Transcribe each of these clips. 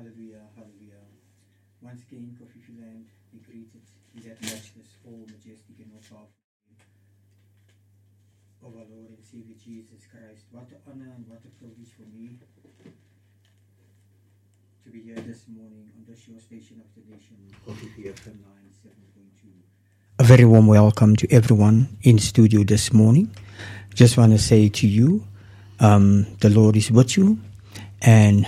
Hallelujah, hallelujah. Once again, Coffee Land, be greeted in that matchless, all majestic and all powerful name of our Lord and Savior Jesus Christ. What an honor and what a privilege for me to be here this morning on this your station of the nation, Coffee FM 97.2. A very warm welcome to everyone in studio this morning. Just want to say to you, the Lord is with you, and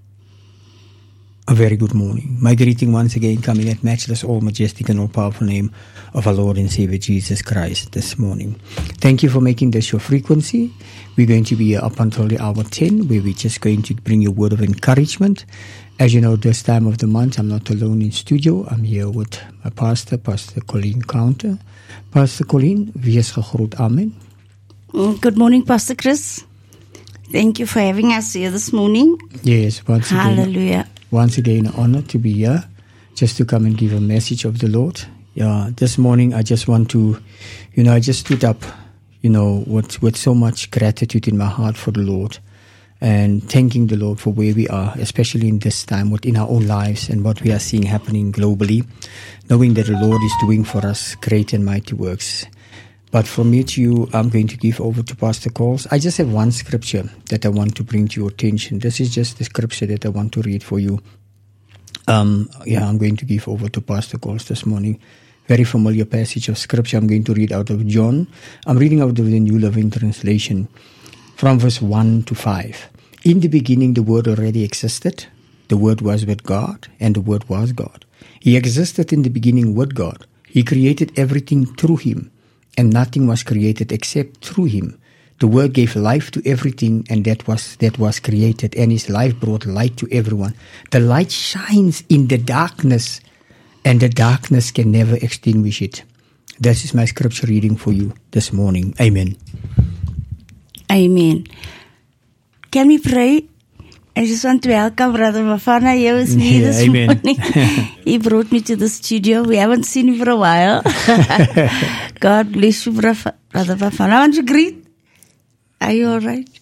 a very good morning. My greeting once again coming at matchless, all majestic and all powerful name of our Lord and Savior Jesus Christ this morning. Thank you for making this your frequency. We're going to be here up until the hour 10, where we're just going to bring you a word of encouragement. As you know, this time of the month, I'm not alone in studio. I'm here with my pastor, Pastor Colleen Counter. Pastor Colleen, wees gegroet. Amen. Good morning, Pastor Chris. Thank you for having us here this morning. Yes, once again. Hallelujah. Once again, an honor to be here, just to come and give a message of the Lord. Yeah, this morning I just want to, I just stood up, with so much gratitude in my heart for the Lord, and thanking the Lord for where we are, especially in this time, within our own lives and what we are seeing happening globally, knowing that the Lord is doing for us great and mighty works. But from me to you, I'm going to give over to Pastor Coles. I just have one scripture that I want to bring to your attention. This is just the scripture that I want to read for you. I'm going to give over to Pastor Coles this morning. Very familiar passage of scripture. I'm going to read out of John. I'm reading out of the New Living Translation from verse 1 to 5. In the beginning, the Word already existed. The Word was with God, and the Word was God. He existed in the beginning with God. He created everything through Him, and nothing was created except through Him. The Word gave life to everything, and that was created, and His life brought light to everyone. The light shines in the darkness, and the darkness can never extinguish it. This is my scripture reading for you this morning. Amen. Amen. Can we pray? I just want to welcome Brother Bafana here with me this morning. He brought me to the studio. We haven't seen him for a while. God bless you, Brother Bafana. I want to greet. Are you all right?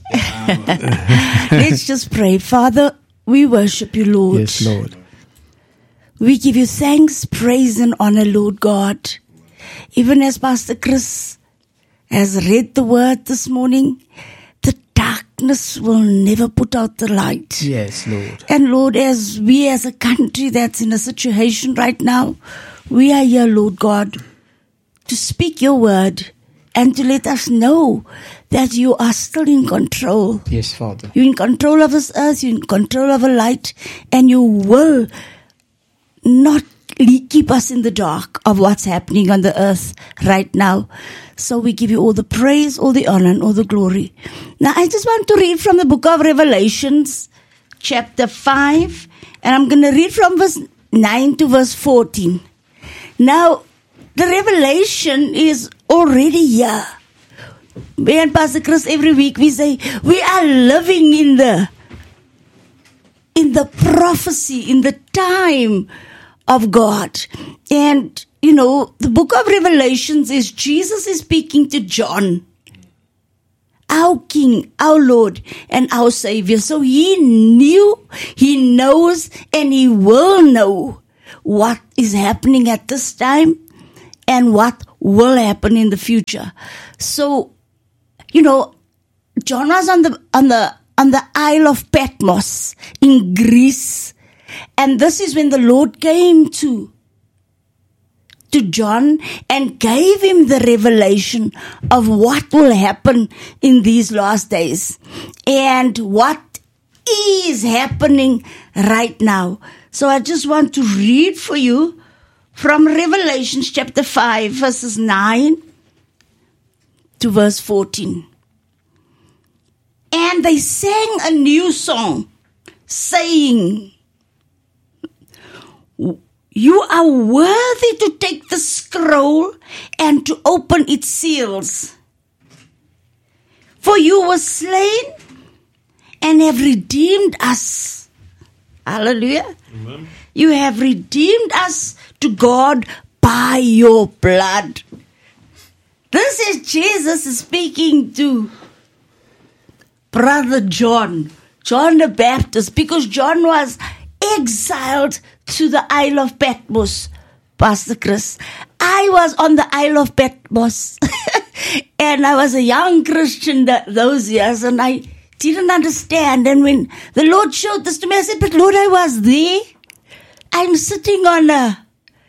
Let's just pray. Father, we worship you, Lord. Yes, Lord. We give you thanks, praise, and honor, Lord God. Even as Pastor Chris has read the word this morning, the darkness will never put out the light. Yes, Lord. And Lord, as we as a country that's in a situation right now, we are here, Lord God, to speak your word and to let us know that you are still in control. Yes, Father. You're in control of this earth, you're in control of a light, and you will not keep us in the dark of what's happening on the earth right now. So we give you all the praise, all the honor, and all the glory. Now I just want to read from the book of Revelations, chapter 5, and I'm going to read from verse 9 to verse 14. Now, the revelation is already here. Me and Pastor Chris, every week we say, we are living in the prophecy, in the time of God. And, the book of Revelations is Jesus is speaking to John, our King, our Lord, and our Savior. So he knew, he knows, and he will know what is happening at this time and what will happen in the future. So, John was on the Isle of Patmos in Greece. And this is when the Lord came to John and gave him the revelation of what will happen in these last days and what is happening right now. So I just want to read for you from Revelation chapter 5, verses 9 to verse 14. And they sang a new song, saying, you are worthy to take the scroll and to open its seals. For you were slain and have redeemed us. Hallelujah. Amen. You have redeemed us to God by your blood. This is Jesus speaking to Brother John the Baptist, because John was exiled to the Isle of Patmos, Pastor Chris. I was on the Isle of Patmos and I was a young Christian those years, and I didn't understand. And when the Lord showed this to me, I said, but Lord, I was there. I'm sitting on a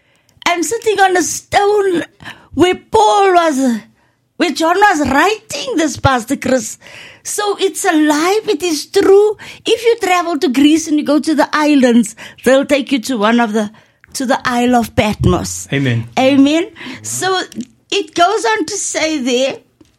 stone where where John was writing this, Pastor Chris. So it's alive, it is true. If you travel to Greece and you go to the islands, they'll take you to the Isle of Patmos. Amen. Amen. So it goes on to say there,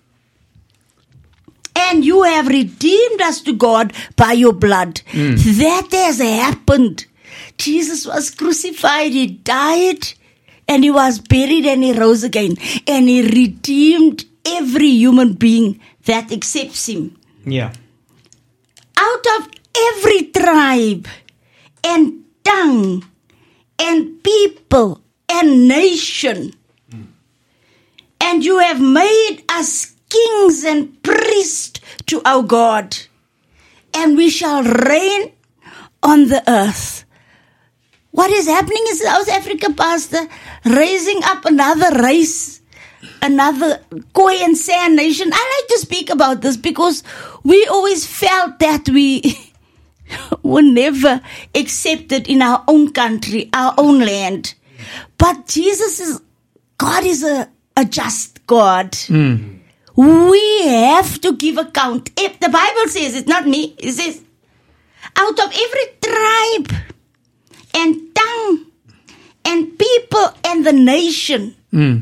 and you have redeemed us to God by your blood. That has happened. Jesus was crucified, he died, and he was buried, and he rose again. And he redeemed every human being that accepts him. Yeah. Out of every tribe and tongue and people and nation. And you have made us kings and priests to our God. And we shall reign on the earth. What is happening in South Africa, Pastor? Raising up another race, another Khoi and San nation. I like to speak about this because we always felt that we were never accepted in our own country, our own land. But God is a just God. We have to give account. If the Bible says, it's not me, it says, out of every tribe and tongue and people and the nation,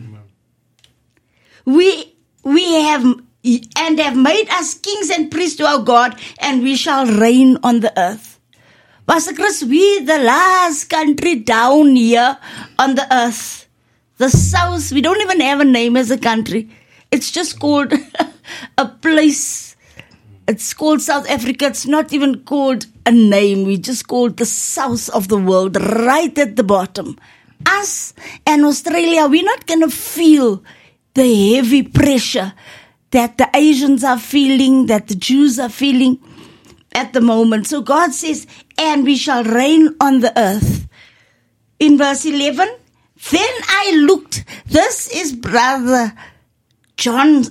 we have made us kings and priests to our God, and we shall reign on the earth. Pastor Chris, we the last country down here on the earth. The South, we don't even have a name as a country. It's just called a place. It's called South Africa. It's not even called a name. We just called the south of the world, right at the bottom. Us and Australia, we're not going to feel the heavy pressure that the Asians are feeling, that the Jews are feeling at the moment. So God says, and we shall reign on the earth. In verse 11, then I looked. This is Brother John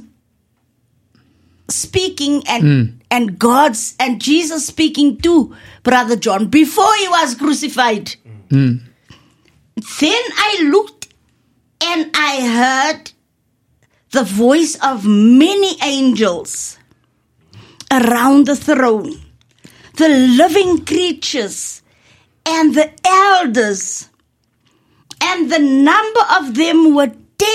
speaking and Jesus speaking to Brother John before he was crucified. Then I looked and I heard the voice of many angels around the throne, the living creatures and the elders, and the number of them were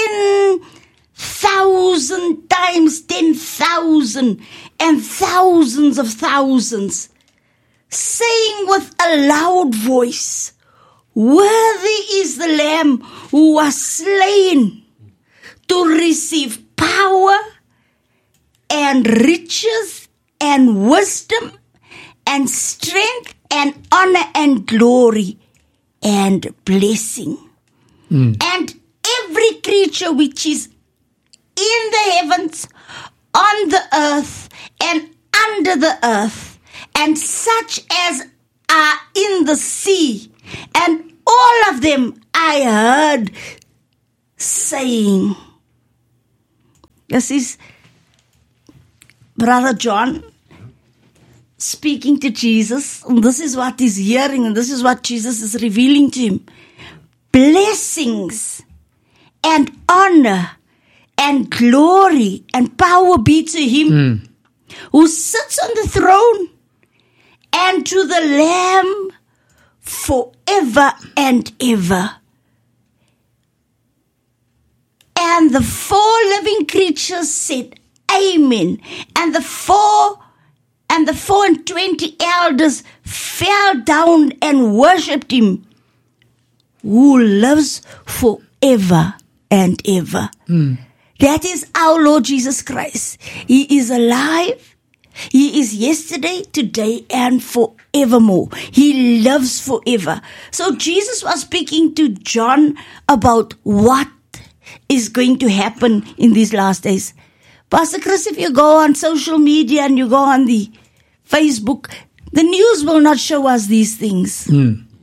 10,000 times 10,000 and thousands of thousands, saying with a loud voice, worthy is the Lamb who was slain to receive power and riches and wisdom and strength and honor and glory and blessing. And every creature which is in the heavens, on the earth, and under the earth, and such as are in the sea, and all of them I heard saying. This is Brother John speaking to Jesus, and this is what he's hearing, and this is what Jesus is revealing to him. Blessings and honor and glory and power be to him who sits on the throne and to the Lamb forever and ever. And the 4 living creatures said, Amen. And the 24 elders fell down and worshipped him who lives forever and ever. That is our Lord Jesus Christ. He is alive. He is yesterday, today, and forevermore. He lives forever. So Jesus was speaking to John about what is going to happen in these last days. Pastor Chris, if you go on social media and you go on the Facebook, the news will not show us these things.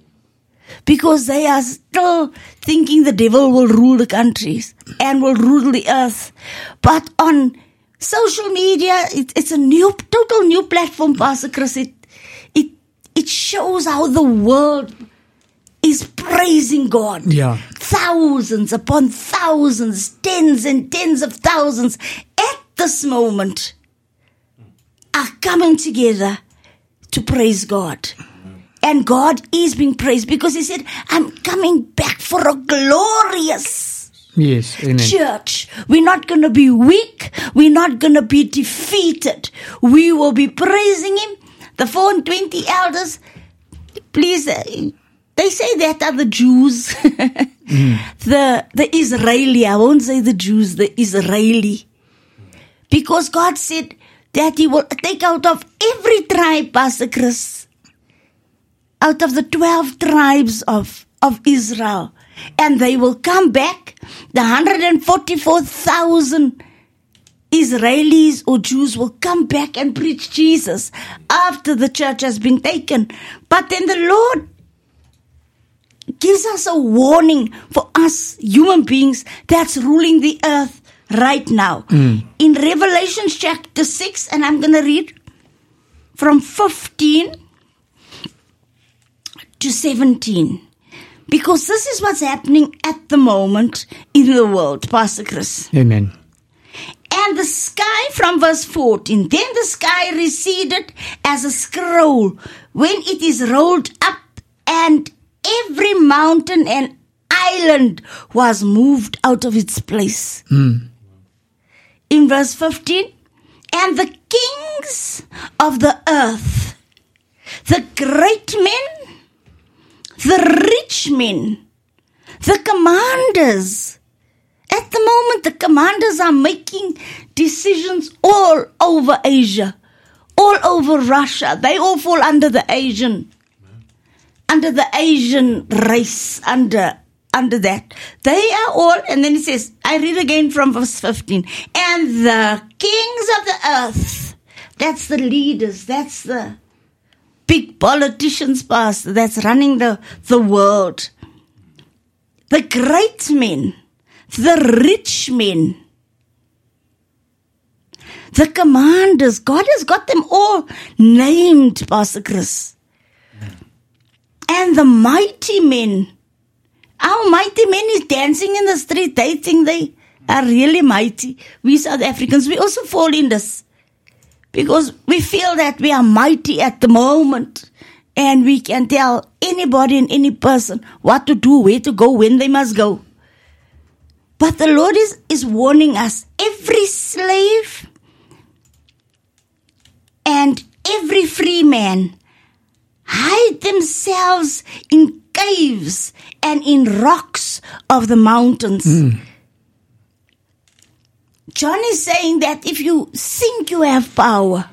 because they are still thinking the devil will rule the countries and will rule the earth. But on social media, it's a total new platform, Pastor Chris. It shows how the world is praising God. Yeah. Thousands upon thousands, tens and tens of thousands at this moment are coming together to praise God. And God is being praised because He said, I'm coming back for a glorious church. We're not going to be weak. We're not going to be defeated. We will be praising Him. The 420 elders, please, they say that are the Jews. The Israeli, I won't say the Jews, the Israeli. Because God said that He will take out of every tribe, Pastor Chris, out of the 12 tribes of Israel. And they will come back. The 144,000 Israelis or Jews will come back and preach Jesus after the church has been taken. But then the Lord gives us a warning for us human beings that's ruling the earth right now. In Revelation chapter 6, and I'm going to read from 15 to 17. Because this is what's happening at the moment in the world, Pastor Chris. Amen. And the sky, from verse 14, then the sky receded as a scroll when it is rolled up, and every mountain and island was moved out of its place. In verse 15, and the kings of the earth, the great men, the rich men, the commanders. At the moment, the commanders are making decisions all over Asia, all over Russia. They all fall under the Asian race, under that. They are all, and then it says, I read again from verse 15, and the kings of the earth, that's the leaders, that's the big politicians, Pastor, that's running the world. The great men, the rich men, the commanders, God has got them all named, Pastor Chris. And the mighty men, our mighty men is dancing in the street. They think they are really mighty. We South Africans, we also fall in this. Because we feel that we are mighty at the moment. And we can tell anybody and any person what to do, where to go, when they must go. But the Lord is warning us. Every slave and every free man hide themselves in caves and in rocks of the mountains. John is saying that if you think you have power,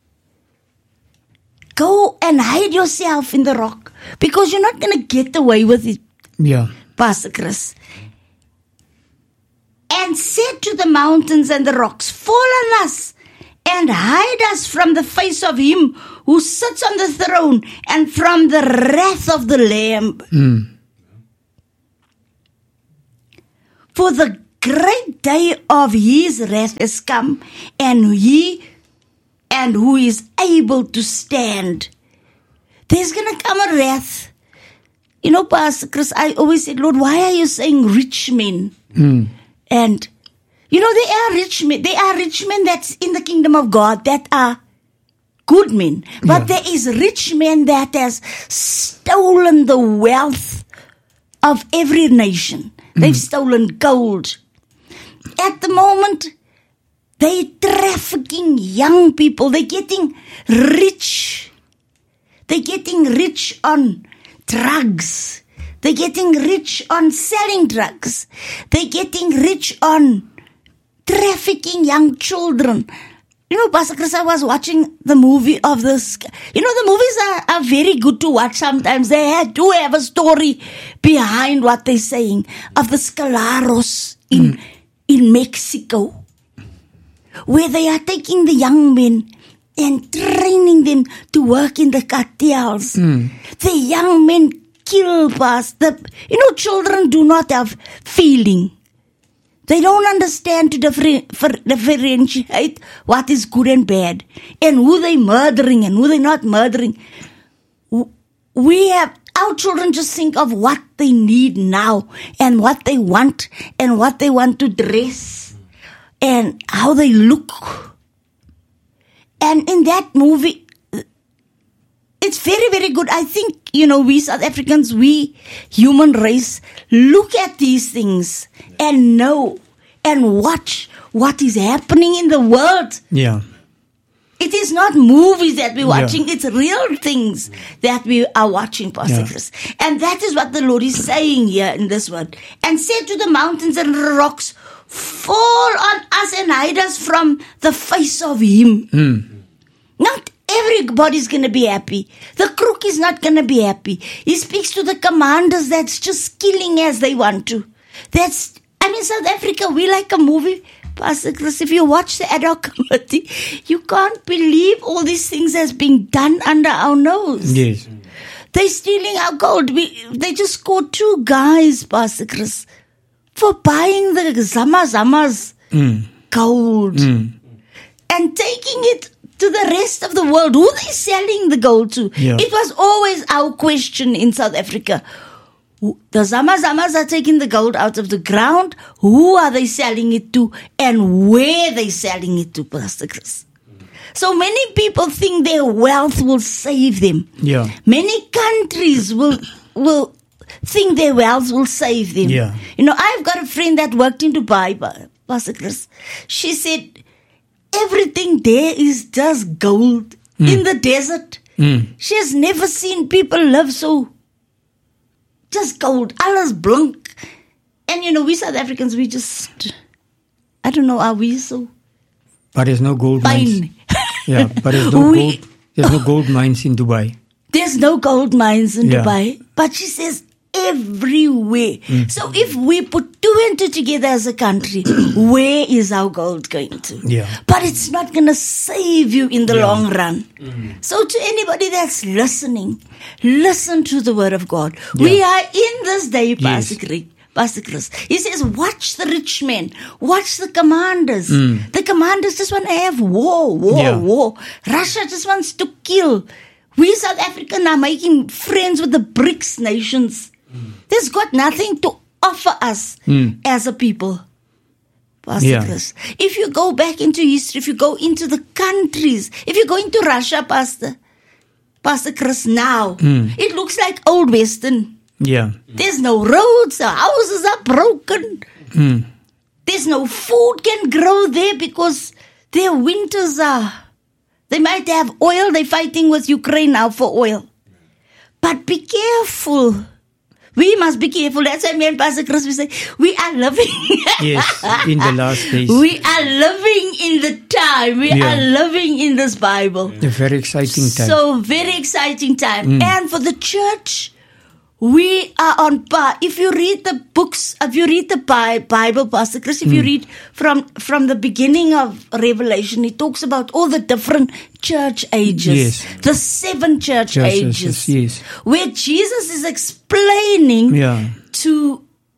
go and hide yourself in the rock, because you're not going to get away with it, Pastor Chris. And said to the mountains and the rocks, fall on us and hide us from the face of Him who sits on the throne and from the wrath of the Lamb. For the great day of His wrath has come, and who is able to stand. There's going to come a wrath. You know, Pastor Chris, I always said, Lord, why are you saying rich men? And, you know, they are rich men. They are rich men that's in the kingdom of God that are good men. But there is rich men that has stolen the wealth of every nation. They've stolen gold. At the moment, they're trafficking young people. They're getting rich. They're getting rich on drugs. They're getting rich on selling drugs. They're getting rich on trafficking young children. You know, Pastor Chris, I was watching the movie of this. You know, the movies are very good to watch sometimes. They do have a story behind what they're saying. Of the Scalaros in Mexico, where they are taking the young men and training them to work in the cartels. The young men kill past the, children do not have feeling. They don't understand to differentiate what is good and bad and who they murdering and who they not murdering. Our children just think of what they need now and what they want and what they want to dress and how they look. And in that movie, it's very, very good. I think, we South Africans, we human race, look at these things and know and watch what is happening in the world. Yeah. It is not movies that we're watching. It's real things that we are watching, Pastor Chris. And that is what the Lord is saying here in this word. And said to the mountains and the rocks, fall on us and hide us from the face of Him. Not everybody's going to be happy. The crook is not going to be happy. He speaks to the commanders that's just killing as they want to. South Africa, we like a movie. Pastor Chris, if you watch the ad hoc committee, you can't believe all these things has been done under our nose. Yes. They're stealing our gold. They just caught 2 guys, Pastor Chris, for buying the Zama's gold and taking it to the rest of the world. Who are they selling the gold to? Yeah. It was always our question in South Africa. The Zamas are taking the gold out of the ground. Who are they selling it to and where are they selling it to, Pastor Chris? So many people think their wealth will save them. Yeah. Many countries will think their wealth will save them. Yeah. I've got a friend that worked in Dubai, Pastor Chris. She said, everything there is just gold in the desert. She has never seen people live so just gold. Alles blink. And we South Africans, we just, I don't know, are we so But there's no gold mines. fine? Yeah, but there's no gold mines in Dubai. There's no gold mines in Dubai. But she says everywhere. So if we put 2 and 2 together as a country, where is our gold going to? Yeah. But it's not going to save you in the long run. So to anybody that's listening, listen to the word of God. We are in this day, Pastor Chris. He says, watch the rich men. Watch the commanders. The commanders just want to have war. Russia just wants to kill. We South Africa are making friends with the BRICS nations. There's got nothing to offer us as a people. Pastor Chris. If you go back into history, if you go into the countries, if you go into Russia, Pastor Chris, now, it looks like old Western. Yeah. There's no roads, the houses are broken. There's no food can grow there because their winters are. They might have oil, they're fighting with Ukraine now for oil. But be careful. We must be careful. That's why me and Pastor Chris, we say, we are living. Yes, in the last days. We are living in the time. We are living in this Bible. A very exciting time. So, very exciting time. And for the church, we are on par. If you read the books, if you read the Bible, Pastor Chris, if you read from the beginning of Revelation, it talks about all the different church ages. Yes. The 7 church ages. Yes. Where Jesus is explaining to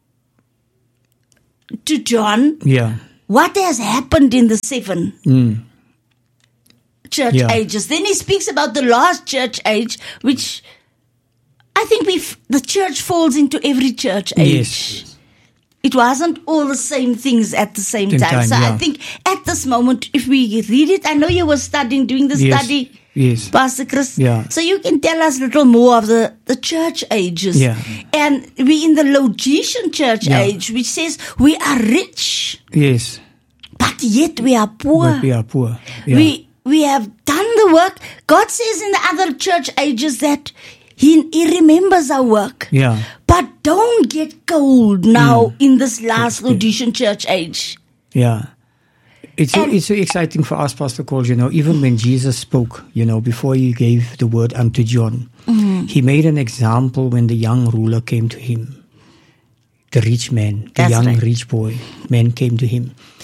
John what has happened in the 7 church ages. Then he speaks about the last church age, which I think the church falls into every church age. Yes. It wasn't all the same things at the same time. So I think at this moment, if we read it, I know you were doing the study, Pastor Chris. Yeah. So you can tell us a little more of the church ages. Yeah. And we in the Laodicean church age, which says we are rich. Yes. But yet we are poor. But we are poor. Yeah. We have done the work. God says in the other church ages that He remembers our work. Yeah. But don't get cold now in this last Laodicean church age. Yeah. It's so exciting for us, Pastor Cole, even when Jesus spoke, before he gave the word unto John, he made an example when the young ruler came to him. The rich man, rich boy, man came to him.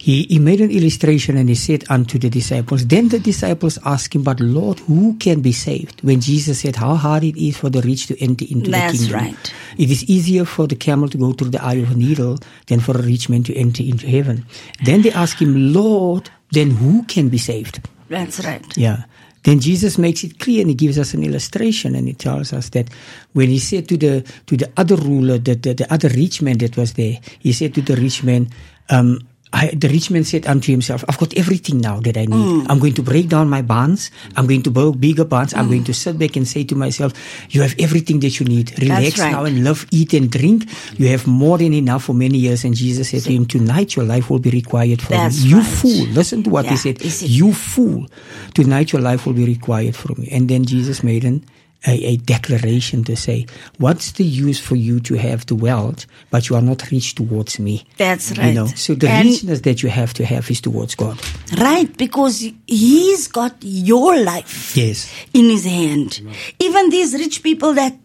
he made an illustration and he said unto the disciples, then the disciples asked him, but Lord, who can be saved? When Jesus said, how hard it is for the rich to enter into the kingdom. That's right. It is easier for the camel to go through the eye of a needle than for a rich man to enter into heaven. Then they asked him, Lord, then who can be saved? That's right. Yeah. Then Jesus makes it clear and he gives us an illustration and he tells us that when he said to the other ruler, the other rich man that was there, he said to the rich man, the rich man said unto himself, I've got everything now that I need. I'm going to break down my barns. I'm going to build bigger barns. I'm going to sit back and say to myself, you have everything that you need. Relax now and love, eat and drink. You have more than enough for many years. And Jesus said to him, tonight your life will be required from you. You fool. Listen to what he said. You fool. Tonight your life will be required from you. And then Jesus made a declaration to say, what's the use for you to have the wealth, but you are not rich towards me? That's right. You know, so the richness that you have to have is towards God. Right, because he's got your life in his hand. Even these rich people that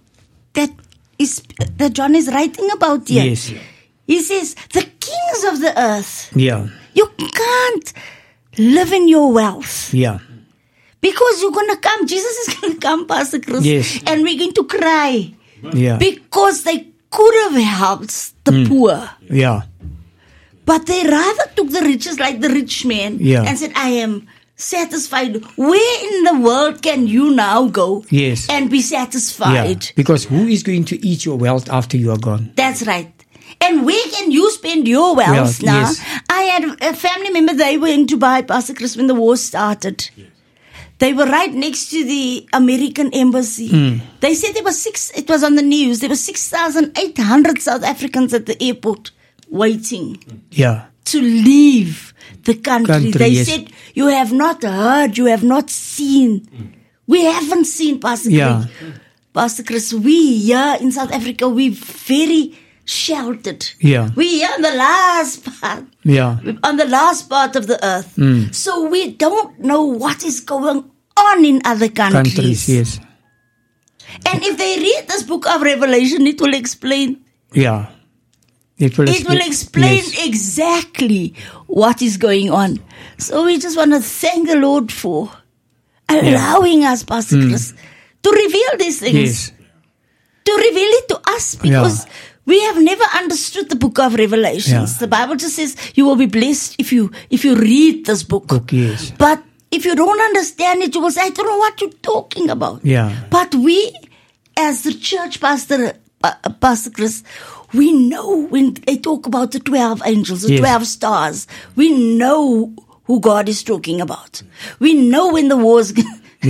John is writing about here. Yes. He says, the kings of the earth. Yeah. You can't live in your wealth. Yeah. Because you're going to come, Jesus is going to come, Pastor Chris, and we're going to cry. Yeah. Because they could have helped the poor. Yeah. But they rather took the riches like the rich man and said, I am satisfied. Where in the world can you now go and be satisfied? Yeah. Because who is going to eat your wealth after you are gone? That's right. And where can you spend your wealth now? Yes. I had a family member, they were in Dubai, Pastor Chris, when the war started. Yes. They were right next to the American embassy. They said it was on the news, there were 6,800 South Africans at the airport waiting to leave the country. They said, you have not heard, you have not seen. We haven't seen, Pastor Chris. Pastor Chris, we here in South Africa, we're very sheltered. Yeah. We are on the last part. Yeah. On the last part of the earth. So we don't know what is going on in other countries. Yes. And if they read this book of Revelation, it will explain. Yeah. It will explain exactly what is going on. So we just want to thank the Lord for allowing us, Pastor Chris, to reveal these things. Yes. To reveal it to us, because we have never understood the book of Revelations. The Bible just says you will be blessed if you read this book. But if you don't understand it, you will say, I don't know what you're talking about. But we, as the church, Pastor Chris, we know when they talk about the 12 angels, the 12 stars, we know who God is talking about. We know when the war is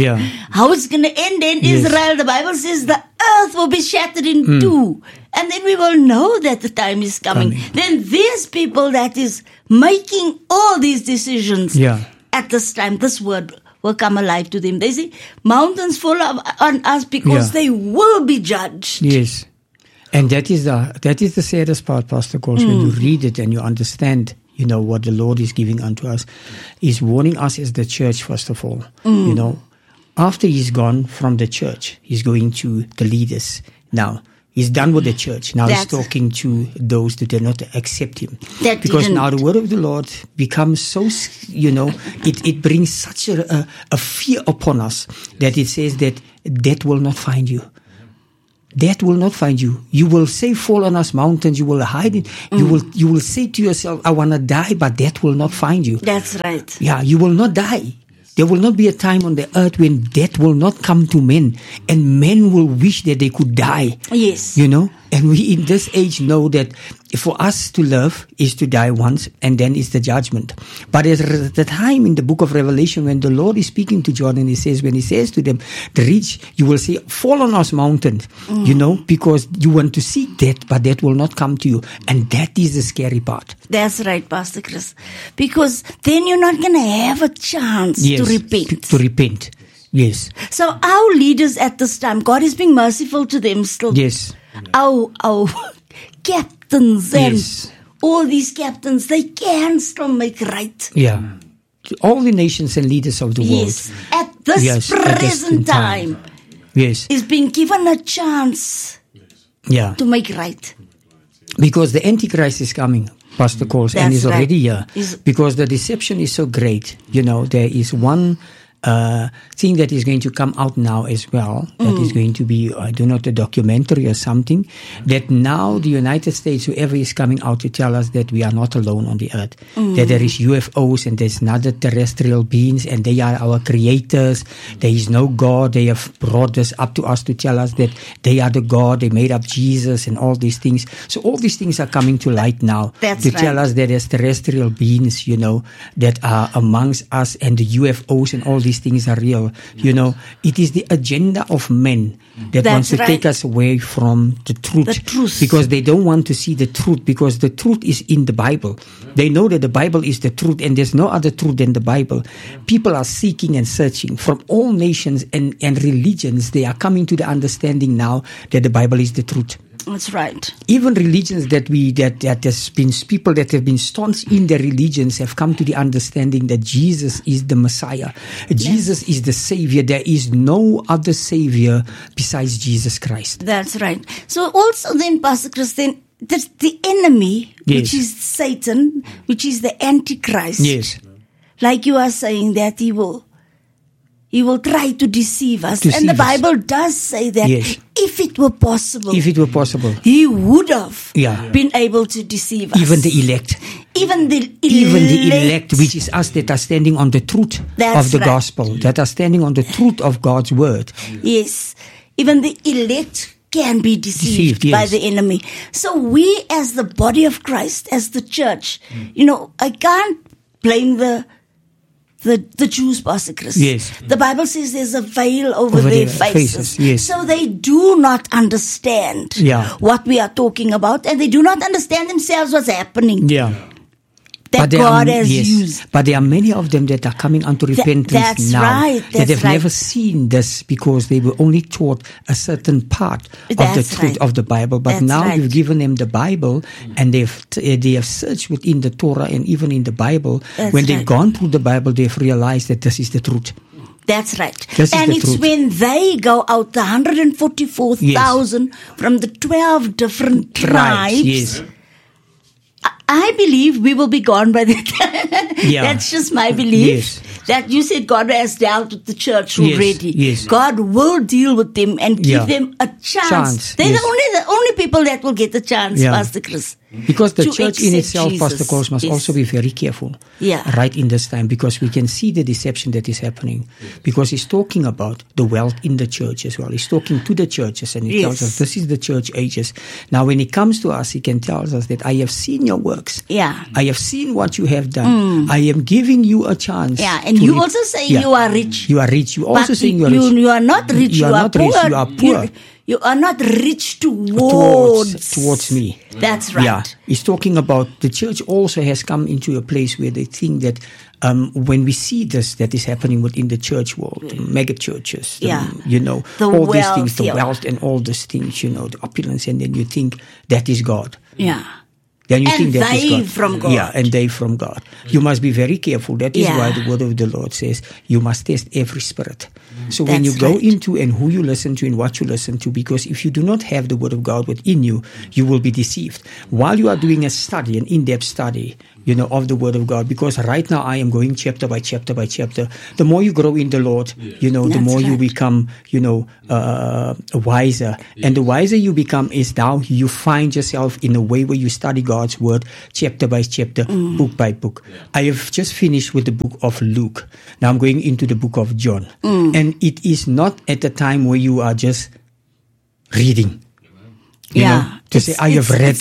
how it's going to end in Israel. The Bible says the earth will be shattered in two. And then we will know that the time is coming. Then these people that is making all these decisions at this time, this word will come alive to them. They say, mountains fall on us because they will be judged. Yes. And that is the saddest part, Pastor Coles, when you read it and you understand, you know, what the Lord is giving unto us. He's warning us as the church, first of all. You know, after he's gone from the church, he's going to the leaders. Now, he's done with the church. Now he's talking to those that did not accept him. Because now the word of the Lord becomes so, you know, it brings such a fear upon us that it says that death will not find you. Death will not find you. You will say, fall on us mountains. You will hide it. You will say to yourself, I want to die, but death will not find you. That's right. Yeah, you will not die. There will not be a time on the earth when death will not come to men, and men will wish that they could die. Yes. You know, and we in this age know that for us to live is to die once, and then is the judgment. But at the time in the book of Revelation, when the Lord is speaking to John, and when he says to them, the rich, you will say, fall on us mountains, you know, because you want to seek death, but death will not come to you. And that is the scary part. That's right, Pastor Chris. Because then you're not going to have a chance to repent. To repent. Yes. So our leaders at this time, God is being merciful to them still. Yes. Our captains and all these captains, they can still make right. Yeah. All the nations and leaders of the world. Yes. At this present time. Yes. Is being given a chance to make right. Because the Antichrist is coming. Pastor Coles, and That's is already here. Is- Because the deception is so great. There is one thing that is going to come out now as well, that is going to be, I don't know, a documentary or something, that now the United States, whoever is coming out to tell us that we are not alone on the earth, that there is UFOs and there's other terrestrial beings and they are our creators, there is no God, they have brought this up to us to tell us that they are the God, they made up Jesus and all these things. So all these things are coming to light now That's to right. tell us that there's terrestrial beings, that are amongst us, and the UFOs and all these things are real. It is the agenda of men that That's wants to right. take us away from the truth. The truth. Because they don't want to see the truth, because the truth is in the Bible. They know that the Bible is the truth and there's no other truth than the Bible. People are seeking and searching from all nations and religions. They are coming to the understanding now that the Bible is the truth. That's right. Even religions that has been people that have been staunch in their religions have come to the understanding that Jesus is the Messiah. Jesus is the Savior. There is no other Savior besides Jesus Christ. That's right. So also then, Pastor Christian, the enemy, which Yes. is Satan, which is the Antichrist. Yes. Like you are saying that he will try to deceive us. And the Deceive us. Bible does say that Yes. if it were possible, If it were possible. he would have Yeah. been able to deceive us. Even the elect. Even the elect, which is us that are standing on the truth That's of the right. gospel, that are standing on the truth of God's word. Yes. Even the elect can be deceived Deceived, by yes. the enemy. So we as the body of Christ, as the church, I can't blame the Jews, Pastor Chris. Yes. The Bible says there's a veil over Over their their faces. faces, yes. So they do not understand Yeah. what we are talking about, and they do not understand themselves what's happening. Yeah. That there God are, has yes, used. But there are many of them that are coming unto repentance that's now. right, that that's have right. never seen this because they were only taught a certain part of the That's truth right. of the Bible. But That's now right. you've given them the Bible and they have searched within the Torah and even in the Bible. That's when they've right. gone through the Bible, they've realized that this is the truth. That's right. This is And the it's truth. when they go out, the 144,000 from the 12 different tribes. Yes. I believe we will be gone by that time. Yeah. That's just my belief. Yes. That you said God has dealt with the church Yes, already. yes. God will deal with them and give Yeah. them a chance. Chance, They're yes. the only people that will get the chance, Yeah. Pastor Chris. Because the to church in accept itself, Jesus. Pastor Coles, must Yes. also be very careful Yeah. right in this time, because we can see the deception that is happening. Because he's talking about the wealth in the church as well. He's talking to the churches and he tells Yes. us this is the church ages. Now when he comes to us, he can tell us that I have seen your works. Yeah. I have seen what you have done. I am giving you a chance. Yeah. And to you re- also say Yeah. you are rich. You are rich. You also But saying you are rich. You are not rich. You are not poor. rich, you are poor. You are not rich towards me. That's right. Yeah, he's talking about the church also has come into a place where they think that when we see this that is happening within the church world, the mega churches, Yeah. the The all these wealth, things, the yeah. wealth and all these things, the opulence, and then you think that is God. Yeah. Then you And think that is they God. from God. Yeah, and they from God. You must be very careful. That is Yeah. why the word of the Lord says you must test every spirit. So when you That's go right. into and who you listen to and what you listen to, because if you do not have the word of God within you, you will be deceived. While you are doing a study, an in-depth study, of the word of God, because right now I am going chapter by chapter by chapter. The more you grow in the Lord, the That's more you right. become, wiser. And the wiser you become is now you find yourself in a way where you study God's word chapter by chapter, book by book. I have just finished with the book of Luke. Now I'm going into the book of John. And it is not at a time where you are just reading. You know, to say I have read,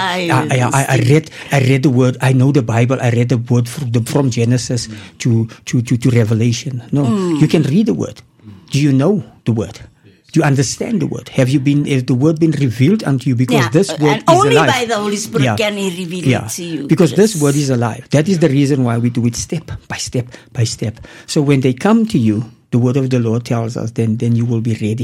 I read the word. I know the Bible. I read the word from Genesis to Revelation. No, you can read the word. Do you know the word? Do you understand the word? Has the word been revealed unto you? Because this word and is only alive. by the Holy Spirit can He reveal it to you. Because Chris. this word is alive. That is the reason why we do it step by step by step. So when they come to you, the word of the Lord tells us, then you will be ready.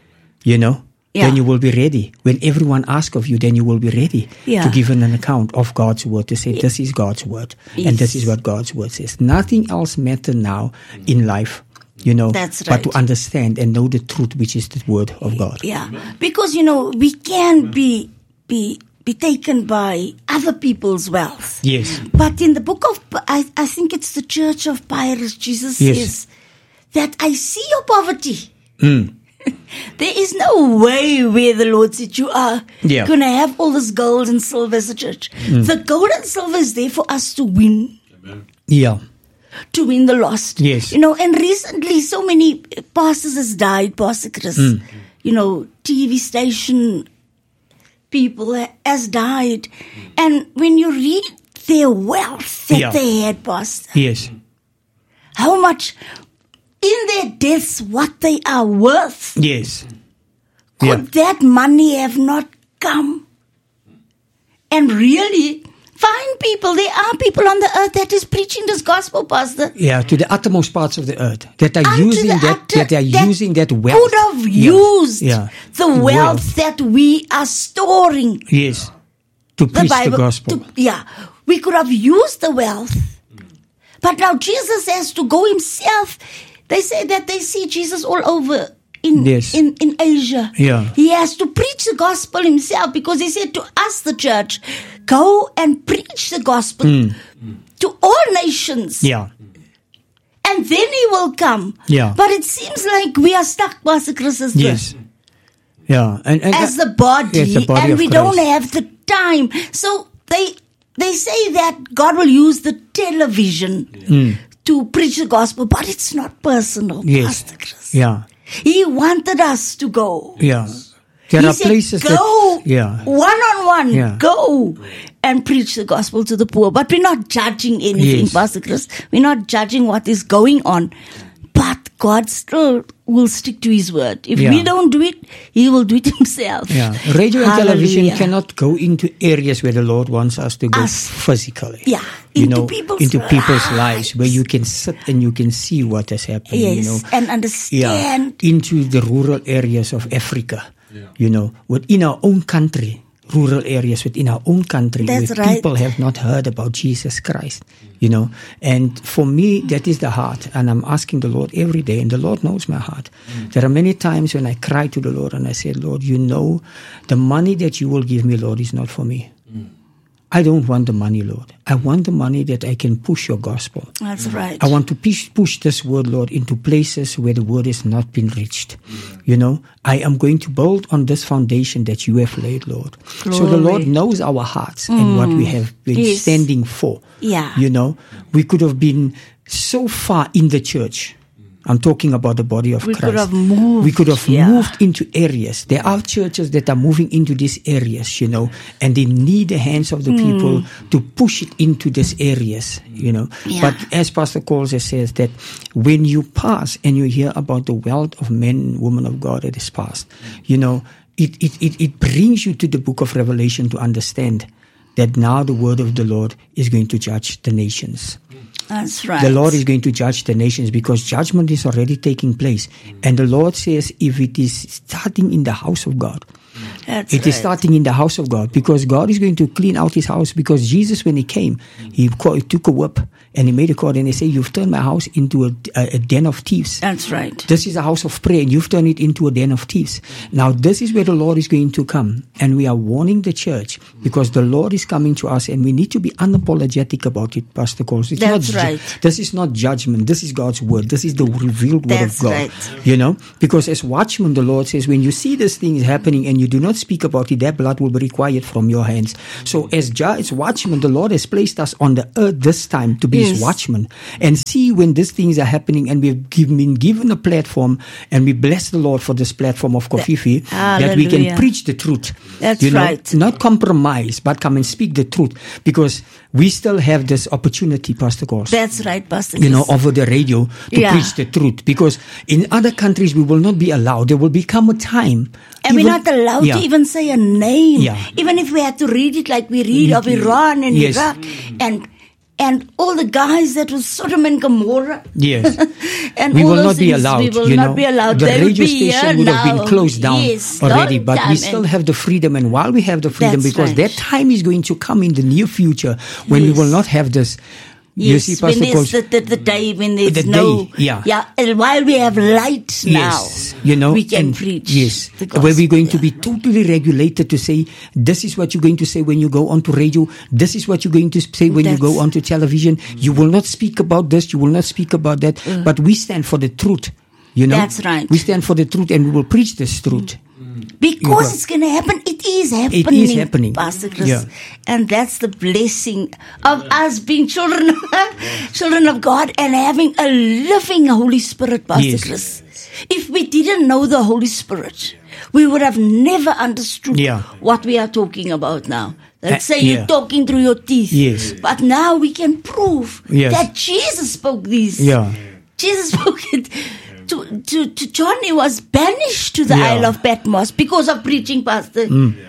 Then you will be ready. When everyone asks of you, then you will be ready to give an account of God's word, to say, this is God's word. And this is what God's word says. Nothing else matters now in life, That's right. but to understand and know the truth, which is the word of God. Yeah, because we can be be taken by other people's wealth. Yes. But in the book of, I think it's the church of Pyrrhus, Jesus says that I see your poverty. There is no way where the Lord said you are going to have all this gold and silver as a church. The gold and silver is there for us to win. Amen. Yeah. To win the lost. Yes. You know, and recently so many pastors has died, Pastor Chris. You know, TV station people has died. And when you read their wealth that they had, Pastor. Yes. How much in their deaths what they are worth. Yes. Could that money have not come and really find people? There are people on the earth that is preaching this gospel, Pastor. Yeah, to the uttermost parts of the earth that are using that wealth. Could have used the wealth that we are storing. Yes. To preach the gospel. We could have used the wealth. But now Jesus has to go himself. They say that they see Jesus all over in Asia. Yeah. He has to preach the gospel himself because he said to us, the church, go and preach the gospel to all nations. Yeah. And then he will come. Yeah. But it seems like we are stuck, Pastor Chris, as as the body, and we Christ. don't have the time. So they say that God will use the television to preach the gospel, but it's not personal, Pastor Chris. Yeah. He wanted us to go. Yeah. There are said, places go that... one-on-one. Yeah. Go and preach the gospel to the poor. But we're not judging anything, Pastor Chris. We're not judging what is going on. But God still will stick to his word. If we don't do it, he will do it himself. Yeah. Radio and television cannot go into areas where the Lord wants us to go physically. Yeah. Into people's lives where you can sit and you can see what is happening. Yes. You know. And understand. Yeah. Into the rural areas of Africa. You know, within our own country. Rural areas within our own country where people have not heard about Jesus Christ, you know. And for me, that is the heart. And I'm asking the Lord every day, and the Lord knows my heart. There are many times when I cry to the Lord and I say, Lord, you know, the money that you will give me, Lord, is not for me. I don't want the money, Lord. I want the money that I can push your gospel. That's right. I want to push this word, Lord, into places where the word has not been reached. You know, I am going to build on this foundation that you have laid, Lord. Glory. So the Lord knows our hearts and what we have been standing for. Yeah. You know, we could have been so far in the church. I'm talking about the body of Christ. Could have moved. We could have moved into areas. There are churches that are moving into these areas, you know, and they need the hands of the people to push it into these areas, you know. Yeah. But as Pastor Colza says, that when you pass and you hear about the wealth of men and women of God that is past, you know, it brings you to the book of Revelation to understand that now the word of the Lord is going to judge the nations. That's right. The Lord is going to judge the nations because judgment is already taking place. And the Lord says if it is starting in the house of God, it is starting in the house of God because God is going to clean out his house because Jesus, when he came, he took a whip and he made a cord and he said, you've turned my house into a den of thieves. That's right. This is a house of prayer and you've turned it into a den of thieves. Now this is where the Lord is going to come, and we are warning the church because the Lord is coming to us and we need to be unapologetic about it, Pastor Coles. That's right. This is not judgment. This is God's word. This is the revealed word That's of God. right. You know, because as watchmen, the Lord says, when you see these things happening and you do not speak about it, that blood will be required from your hands. So as watchmen, the Lord has placed us on the earth this time to be his watchmen and see when these things are happening, and we've been given a platform, and we bless the Lord for this platform of Kofifi, that we can preach the truth. That's right. Not compromise, but come and speak the truth, because we still have this opportunity, Pastor Gors. That's right, Pastor. You know, over the radio to preach the truth, because in other countries we will not be allowed. There will become a time. And we're not allowed to even say a name. Yeah. Even if we had to read it like we read of Iran and Iraq and all the guys that was Sodom and Gomorrah. Yes. And we all will those not be things, allowed. We will not be allowed. The They will radio be station would have been closed down already, but we still have the freedom. And while we have the freedom, because that time is going to come in the near future when we will not have this You Yes, see, when Pastor Paul, there's the day when there's The no... day, yeah. And while we have light now, yes, you know, we can and preach yes, the gospel. where we're going to be totally regulated to say, this is what you're going to say when you go onto radio, this is what you're going to say when you go onto television. You will not speak about this, you will not speak about that, but we stand for the truth, you know. That's right. We stand for the truth and we will preach this truth. Because it's going to happen. It is happening. It is happening. Pastor Chris. Yeah. And that's the blessing of us being children of God and having a living Holy Spirit, Pastor Yes. Chris. If we didn't know the Holy Spirit, we would have never understood what we are talking about now. Let's say you're talking through your teeth. Yes. But now we can prove Yes. that Jesus spoke these. Yeah. Jesus spoke it. To John, he was banished to the Isle of Patmos because of preaching, Pastor.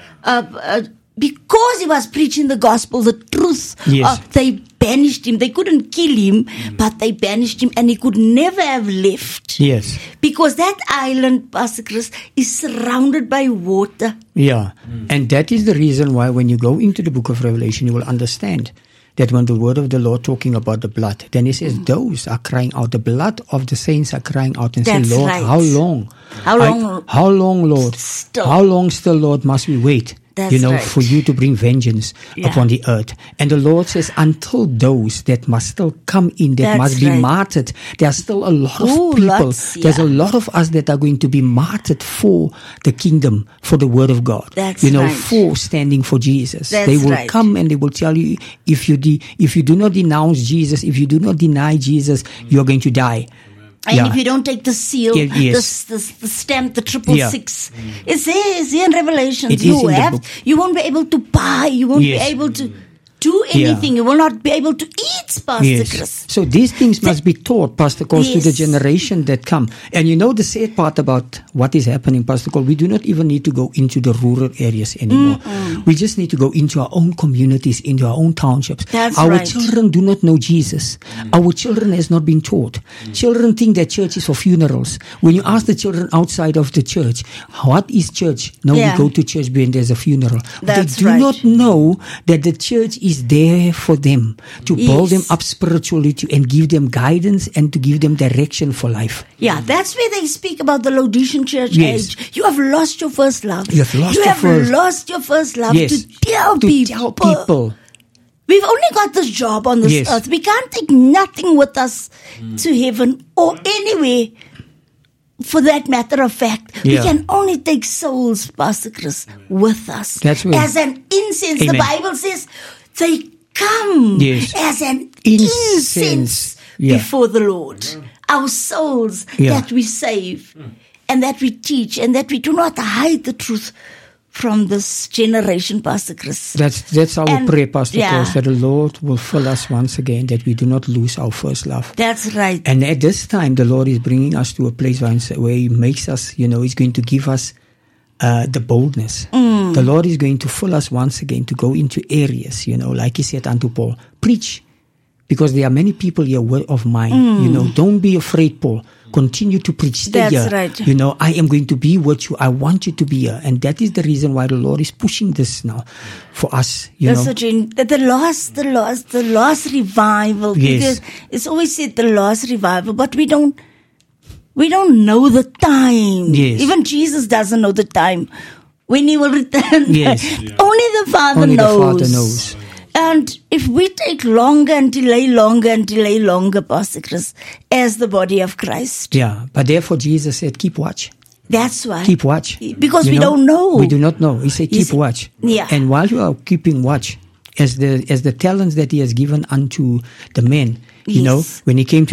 Because he was preaching the gospel, the truth. Yes. They banished him. They couldn't kill him, but they banished him, and he could never have left. Yes. Because that island, Pastor Chris, is surrounded by water. Yeah. And that is the reason why when you go into the book of Revelation, you will understand that when the word of the Lord talking about the blood, then he says, those are crying out, the blood of the saints are crying out and say, Lord, right. how long? How long? How long, Lord? Still. How long still, Lord, must we wait? That's right. For you to bring vengeance upon the earth. And the Lord says, until those that must still come in, that must be martyred, there are still a lot of people. There's a lot of us that are going to be martyred for the kingdom, for the word of God. That's for standing for Jesus. That's they will come and they will tell you, if you do not denounce Jesus, if you do not deny Jesus, you are going to die. And if you don't take the seal, the stamp, the 666, it's there in Revelation. You won't be able to buy, you won't be able to do anything. You will not be able to eat, Pastor Chris. So these things must be taught, Pastor Cole, to the generation that come. And you know the sad part about what is happening, Pastor Cole, we do not even need to go into the rural areas anymore. We just need to go into our own communities, into our own townships. Our children do not know Jesus. Our children has not been taught. Children think that church is for funerals. When you ask the children outside of the church, what is church? No, we go to church when there's a funeral. They do not know that the church is there for them, to build them up spiritually, and give them guidance and to give them direction for life. Yeah, that's where they speak about the Laodicean church age. You have lost your first love. You have lost your first love to tell people. We've only got this job on this earth. We can't take nothing with us to heaven or anywhere. For that matter of fact, we can only take souls, Pastor Chris, with us. That's right. As an incense. The Bible says they come as an incense before the Lord. Our souls that we save and that we teach and that we do not hide the truth from this generation, Pastor Chris. That's our prayer, Pastor Chris, that the Lord will fill us once again, that we do not lose our first love. That's right. And at this time, the Lord is bringing us to a place where He makes us, He's going to give us the boldness. The Lord is going to fill us once again to go into areas, like He said unto Paul, preach. Because there are many people here, word of mine. Don't be afraid, Paul. Continue to preach. Stay here. Right. I am going to be what I want you to be here. And that is the reason why the Lord is pushing this now for us. The lost revival. Because it's always said the lost revival, but we don't know the time. Even Jesus doesn't know the time when He will return. Only the Father knows. And if we take longer and delay longer, Pastor Chris, as the body of Christ. Yeah, but therefore Jesus said, keep watch. That's why. Keep watch. Because we don't know. We do not know. He said, keep watch. Yeah. And while you are keeping watch, as the talents that He has given unto the men, when He came to